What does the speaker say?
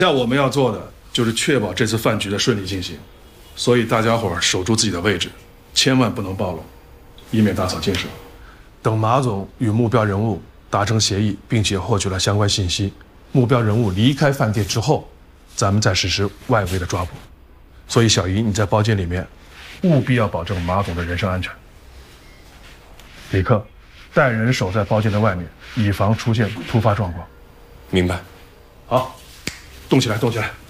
现在我们要做的就是确保这次饭局的顺利进行，所以大家伙守住自己的位置，千万不能暴露，以免打草惊蛇。等马总与目标人物达成协议，并且获取了相关信息，目标人物离开饭店之后，咱们再实施外围的抓捕。所以小姨，你在包间里面务必要保证马总的人身安全。李克，带人守在包间的外面，以防出现突发状况。 明白。 好，动起来，动起来。